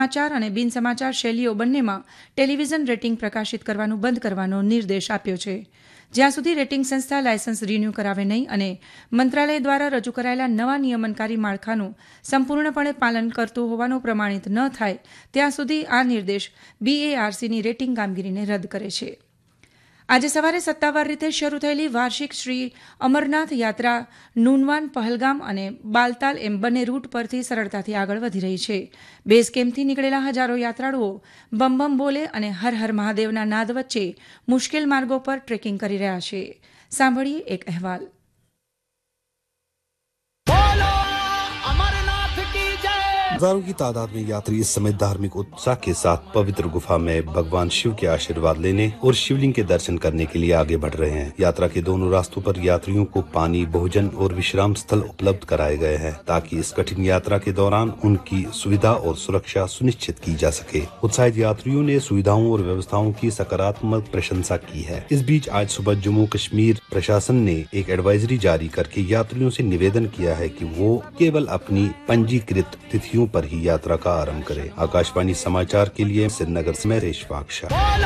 સમાચાર અને બિન સમાચાર શૈલીઓ બંનેમાં ટેલિવિઝન રેટિંગ પ્રકાશિત કરવાનું બંધ કરવાનો નિર્દેશ આપ્યો છે. જ્યાં સુધી રેટિંગ સંસ્થા લાયસન્સ રિન્યૂ કરાવે નહીં અને મંત્રાલય દ્વારા રજૂ કરાયેલા નવા નિયમનકારી માળખાનું સંપૂર્ણપણે પાલન કરતું હોવાનું પ્રમાણિત ન થાય ત્યાં સુધી આ નિર્દેશ BARCની રેટિંગ કામગીરીને રદ કરે છે. આજે સવારે સત્તાવાર રીતે શરૂ થયેલી વાર્ષિક શ્રી અમરનાથ યાત્રા નૂનવાન, પહલગામ અને બાલતાલ એમ બંને રૂટ પરથી સરળતાથી આગળ વધી રહી છે. બેઝ કેમ્પથી નીકળેલા હજારો યાત્રાળુઓ બમ બમ બોલે અને હર હર મહાદેવના નાદ વચ્ચે મુશ્કેલ માર્ગો પર ટ્રેકિંગ કરી રહ્યા છે. સાંભળીએ એક અહેવાલ. हजारों की तादाद में यात्री इस समय धार्मिक उत्साह के साथ पवित्र गुफा में भगवान शिव के आशीर्वाद लेने और शिवलिंग के दर्शन करने के लिए आगे बढ़ रहे हैं. यात्रा के दोनों रास्तों पर यात्रियों को पानी, भोजन और विश्राम स्थल उपलब्ध कराए गए हैं ताकि इस कठिन यात्रा के दौरान उनकी सुविधा और सुरक्षा सुनिश्चित की जा सके. उत्साहित यात्रियों ने सुविधाओं और व्यवस्थाओं की सकारात्मक प्रशंसा की है. इस बीच आज सुबह जम्मू कश्मीर प्रशासन ने एक एडवाइजरी जारी करके यात्रियों से निवेदन किया है कि वो केवल अपनी पंजीकृत तिथियों पर ही यात्रा का आरंभ करें. आकाशवाणी समाचार के लिए श्रीनगर से रेशवाक्षा.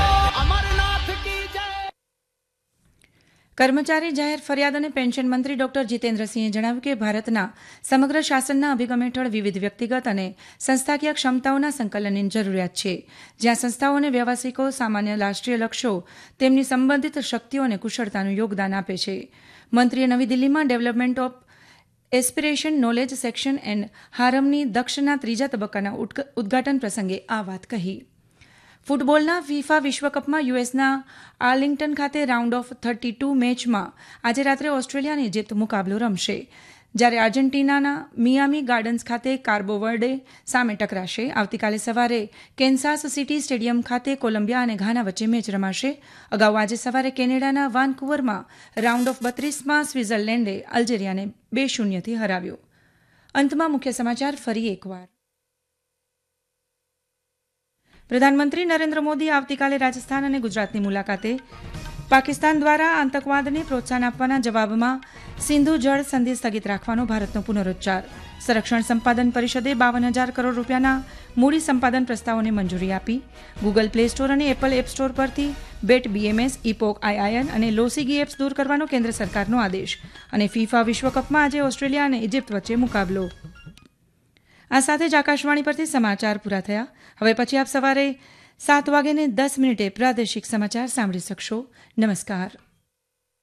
કર્મચારી જાહેર ફરિયાદ અને પેન્શન મંત્રી ડોક્ટર જીતેન્દ્રસિંહે જણાવ્યું કે ભારતના સમગ્ર શાસનના અભિગમ હેઠળ વિવિધ વ્યક્તિગત અને સંસ્થાકીય ક્ષમતાઓના સંકલનની જરૂરિયાત છે. જ્યાં સંસ્થાઓ અને વ્યવસાયિકો સામાન્ય રાષ્ટ્રીય લક્ષ્યો તેમની સંબંધિત શક્તિઓ અને કુશળતાનું યોગદાન આપે છે. મંત્રીએ નવી દિલ્હીમાં development of aspiration knowledge section and હારમની દક્ષના ત્રીજા તબક્કાના ઉદઘાટન પ્રસંગે આ વાત કહી. ફૂટબોલના ફીફા વિશ્વકપમાં યુએસના આર્લિંગ્ટન ખાતે રાઉન્ડ ઓફ 32 મેચમાં આજે રાત્રે ઓસ્ટ્રેલિયા અને ઇજિપ્ત મુકાબલો રમશે. જ્યારે આર્જેન્ટિનાના મિયામી ગાર્ડન્સ ખાતે કાર્બો વર્ડે સામે ટકરાશે. આવતીકાલે સવારે કેન્સાસ સિટી સ્ટેડિયમ ખાતે કોલંબિયા અને ઘાના વચ્ચે મેચ રમાશે. અગાઉ આજે સવારે કેનેડાના વાનકુવરમાં રાઉન્ડ ઓફ 32માં સ્વિટ્ઝરલેન્ડે અલ્જેરિયાને 2-0થી હરાવ્યો. અંતમાં મુખ્ય સમાચાર ફરી એકવાર. પ્રધાનમંત્રી નરેન્દ્ર મોદી આવતીકાલે રાજસ્થાન અને ગુજરાતની મુલાકાતે. પાકિસ્તાન દ્વારા આતંકવાદને પ્રોત્સાહન આપવાના જવાબમાં સિંધુ જળ સંધિ સ્થગિત રાખવાનો ભારતનો પુનરોચ્ચાર. સંરક્ષણ સંપાદન પરિષદે 52,000 કરોડ રૂપિયાના મૂડી સંપાદન પ્રસ્તાવોને મંજૂરી આપી. ગૂગલ પ્લે સ્ટોર અને એપલ એપ સ્ટોર પરથી બેટ BMS, ઇપોક IIN અને લોસીગી એપ્સ દૂર કરવાનો કેન્દ્ર સરકારનો આદેશ. અને ફીફા વિશ્વકપમાં આજે ઓસ્ટ્રેલિયા અને ઇજિપ્ત વચ્ચે મુકાબલો. આ સાથે જ આકાશવાણી પરથી સમાચાર પૂરા થયા. હવે પછી આપ સવારે 7:10 પ્રાદેશિક સમાચાર સાંભળી શકશો. નમસ્કાર.